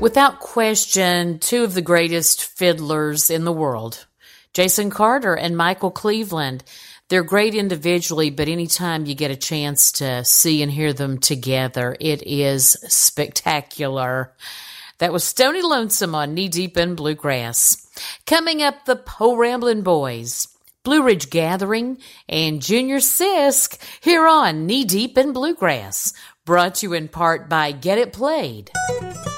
Without question, two of the greatest fiddlers in the world, Jason Carter and Michael Cleveland. They're great individually, but anytime you get a chance to see and hear them together, it is spectacular. That was Stony Lonesome on Knee Deep in Bluegrass. Coming up, the Po Ramblin' Boys, Blue Ridge Gathering, and Junior Sisk here on Knee Deep in Bluegrass. Brought to you in part by Get It Played.